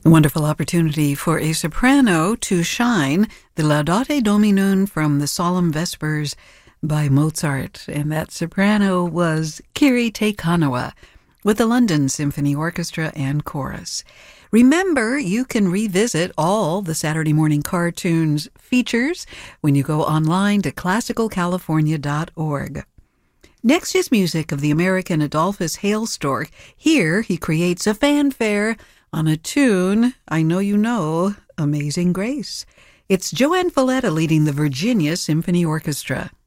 A wonderful opportunity for a soprano to shine, the Laudate Dominum from the Solemn Vespers by Mozart. And that soprano was Kiri Te Kanawa with the London Symphony Orchestra and Chorus. Remember, you can revisit all the Saturday Morning Cartoons features when you go online to classicalcalifornia.org. Next is music of the American Adolphus Hailstork. Here he creates a fanfare on a tune I know you know, Amazing Grace. It's Joanne Falletta leading the Virginia Symphony Orchestra.